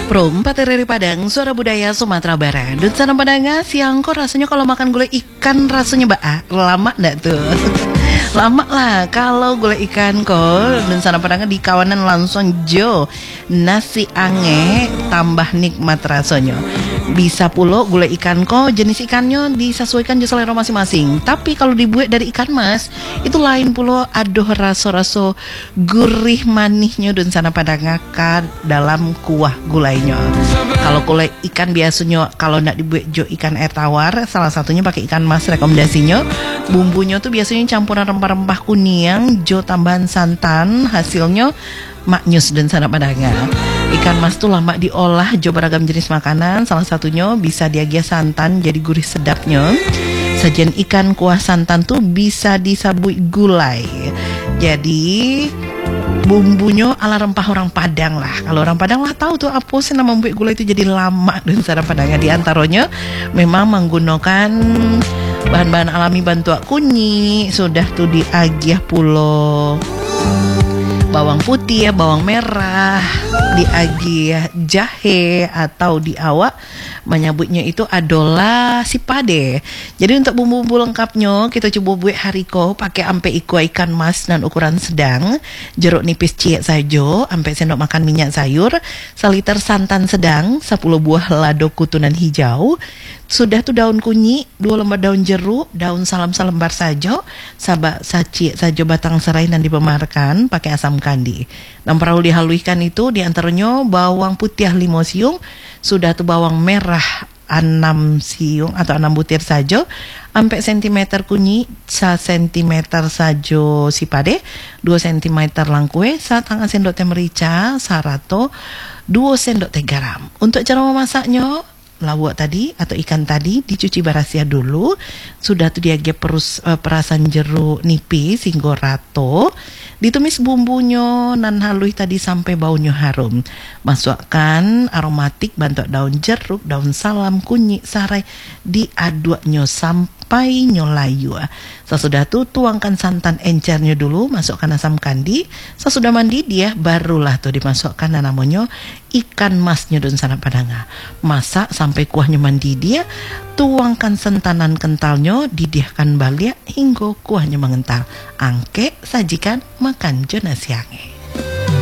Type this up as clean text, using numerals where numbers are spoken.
Prom Patereri Padang, suara budaya Sumatera Barat. Dan sana Padang siang kok rasanya kalau makan gulai ikan rasanya lama ndak tuh? Lama lah kalau gulai ikan kok. Dan sana Padang di kawanan langsung jo nasi ange tambah nikmat rasanya. Bisa pulo gulai ikan kok jenis ikannya disesuaikan je selera masing-masing. Tapi kalau dibuat dari ikan mas itu lain pulo, aduh raso-raso gurih manisnya dan sana pada ngakar dalam kuah gulainya. Kalau gulai ikan biasanya kalau ndak dibuat jo ikan air tawar, salah satunya pakai ikan mas rekomendasinya. Bumbunya tuh biasanya campuran rempah-rempah kuning, jo tambahan santan, hasilnya maknyus dan sana padanga. Ikan mas tuh lama diolah jo beragam jenis makanan, salah satunya bisa diagia santan jadi gurih sedapnya. Sajian ikan kuah santan tuh bisa disabui gulai. Jadi bumbunya ala rempah orang Padang lah. Kalau orang Padang lah tahu tuh apa sih nama membuat gulai itu jadi lama dan cara Padangnya. Di antaranya memang menggunakan bahan-bahan alami bantuak kunyi, sudah tuh diagiah pulo bawang putih ya, bawang merah, diagiah jahe atau diawak menyebutnya itu adalah sipade. Jadi untuk bumbu-bumbu lengkapnya kita coba buat hariko pakai ampe ikan mas dan ukuran sedang, jeruk nipis ciek saja, ampe sendok makan minyak sayur, seliter santan sedang, 10 buah lado kutunan hijau, sudah tuh daun kunyi, 2 lembar daun jeruk, daun salam selembar saja, sabak saci saja batang serai dan dipemarkan pakai asam kandi. Dan perlu dihaluikan itu diantaranya bawang putih 5 siung, sudah tuh bawang merah 6 siung atau 6 butir saja, ampe sentimeter kunyi 1 sentimeter saja sipade, 2 sentimeter langkue, 1/2 sendok teh merica, sarato 2 sendok teh garam. Untuk cara memasaknya, lawak tadi atau ikan tadi dicuci barasia dulu, sudah tuh diage perasan jeruk nipis hingga rato, ditumis bumbunya nan halus tadi sampai baunya harum. Masukkan aromatik bantu daun jeruk, daun salam, kunyit, sarai, diaduknya sampai nyolayu. Sesudah itu tuangkan santan encernya dulu, masukkan asam kandi. Sesudah mandi dia barulah tuh dimasukkan namanya ikan masnya dan sana padanga. Masak sampai kuahnya mandi dia, tuangkan santanan kentalnya, didihkan balik hingga kuahnya mengental. Angke sajikan makan jo nasi ange.